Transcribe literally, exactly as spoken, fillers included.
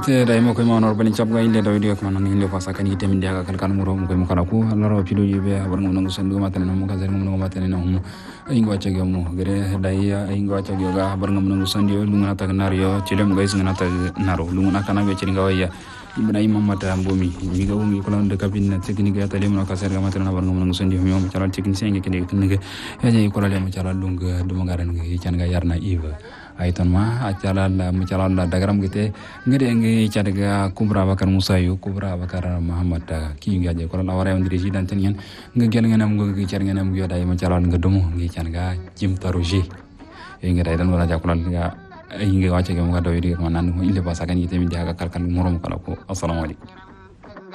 te dai mo ko mo nor balin chap ga inde daw dio ko man inde fa sakan yite min dia kal kan muro ko mo kala ko laro pido yibe habar ngam nangu sandu matane no mo ka zer ngam nangu matane no mo ingo acha ga mo gere dai ingo acha ga habar ngam nangu sandu lu ngana ta nario chilem ga is ngana ta naro lu ngana kana be chiringa waya ibna imam mata mbomi mi ga wongi ko lan de cabine technique ya tale mo ka zer ga matane habar ngam nangu sandu mi mo chala technicien ngi kene kene ga ya ko la mo chala lunga dum ngaran ngi chan ga yarna iva aiton ma acala la mucala la dagaram gite ngede ngi cadaga kubra bakar musa yu kubra bakar muhammad ki ngi aje ko la wara ndiri ji dan tan yan nga gel ngenam go gi cer ngenam yo day mucala nga dum ngi canga jim taruji e ngi day dan wala jakulal nga ngi wacce ga mo do yidi ko nan mo ille basagan yite mi jaga kalkan morom kala ko assalamu alaikum